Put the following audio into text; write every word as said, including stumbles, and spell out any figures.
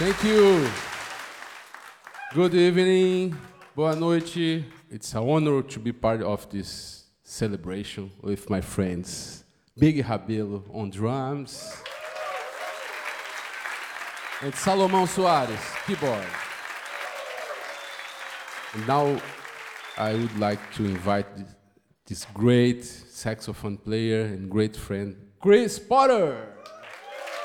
Thank you. Good evening. Boa noite. It's an honor to be part of this celebration with my friends. Big Rabelo on drums. And Salomão Soares, keyboard. And now I would like to invite this great saxophone player and great friend, Chris Potter.